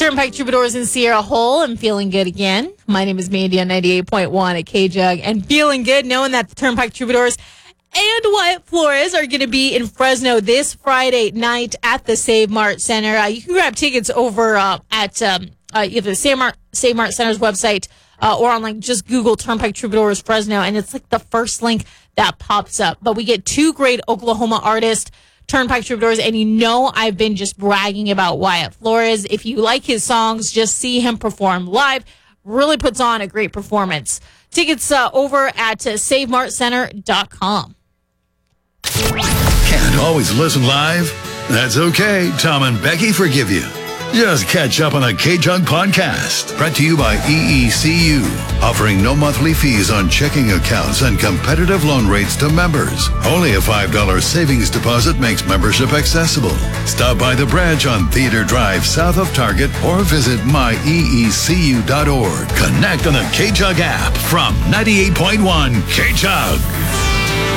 Turnpike Troubadours in Sierra Hole. I'm feeling good again. My name is Mandy on 98.1 at K-Jug, and feeling good knowing that the Turnpike Troubadours and Wyatt Flores are going to be in Fresno this Friday night at the Save Mart Center. You can grab tickets over at either the Save Mart Center's website or on just Google Turnpike Troubadours Fresno, and it's like the first link that pops up. But we get two great Oklahoma artists, Turnpike Troubadours, and I've been just bragging about Wyatt Flores. If you like his songs, just see him perform live. Really puts on a great performance. Tickets over at SaveMartCenter.com. Can't always listen live? That's okay. Tom and Becky forgive you. Just catch up on the K-Jug podcast. Brought to you by EECU. Offering no monthly fees on checking accounts and competitive loan rates to members. Only a $5 savings deposit makes membership accessible. Stop by the branch on Theater Drive south of Target or visit myeecu.org. Connect on the K-Jug app from 98.1 K-Jug.